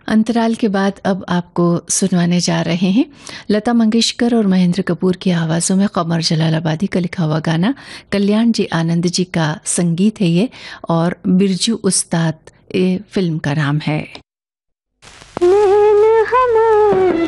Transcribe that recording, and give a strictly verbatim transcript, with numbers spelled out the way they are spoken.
अंतराल के बाद अब आपको सुनवाने जा रहे हैं लता मंगेशकर और महेंद्र कपूर की आवाज़ों में कमर जलालाबादी का लिखा हुआ गाना। कल्याण जी आनंद जी का संगीत है ये और बिरजू उस्ताद ये फिल्म का नाम है।